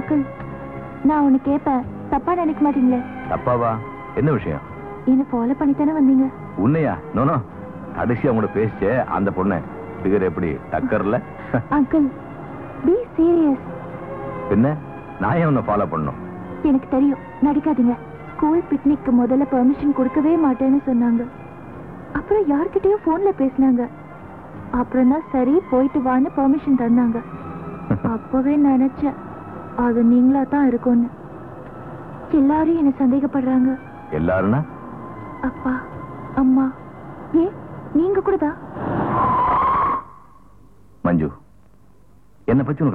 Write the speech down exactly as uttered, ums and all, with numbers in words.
Uncle, நான் உன்னை கேட்பேன், தப்பா நினைக்க மாட்டீங்களே? தப்பாவா? என்ன விஷயம்? என்ன ஃபாலோ பண்ணித்தானே வந்தீங்க? உன்னையா? நோனோ, கடைசி அவங்க பேசிச்சே அந்த பொண்ணு பிகர் எப்படி டக்கர்ல? Uncle, B serious. என்ன, நான் ஏன் உன்னை ஃபாலோ பண்ணணும்? எனக்கு தெரியும், நடிக்காதீங்க. ஸ்கூல் பிக்னிக்கு முதல்ல பெர்மிஷன் கொடுக்கவே மாட்டேன்னு சொன்னாங்க. அப்புறம் யார்கிட்டயும் போன்ல பேசினாங்க. அப்புறம் தான் சரி போயிட்டு வான்னு பெர்மிஷன் தந்தாங்க. அப்பவே நினைச்சேன் அது நீங்களா தான் இருக்கும்னு. எல்லாரும் என்ன சந்தேகப்படுறாங்க. எல்லாருன்னா? அப்பா, அம்மா, ஏ நீங்க கூட தான். மஞ்சு, என்னை பத்தி உனக்கு